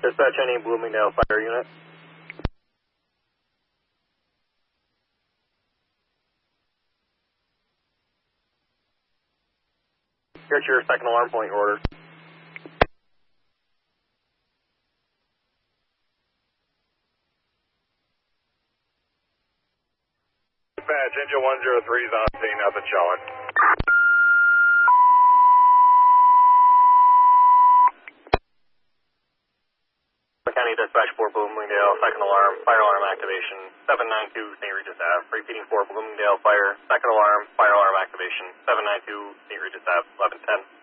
Dispatch any Bloomingdale fire unit. Here's your second alarm, point your orders. Dispatch, engine 103 is on scene, nothing showing. County Dispatch 4 Bloomingdale, second alarm, fire alarm activation, 792 St. Regis Ave. Repeating 4 Bloomingdale fire, second alarm, fire alarm activation, 792 St. Regis Ave, 1110.